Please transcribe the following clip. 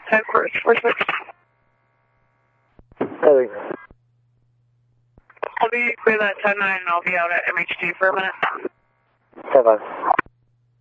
Headquarters, 46. Hey. I'll be clear that 10-9 and I'll be out at MHD for a minute. Bye-bye.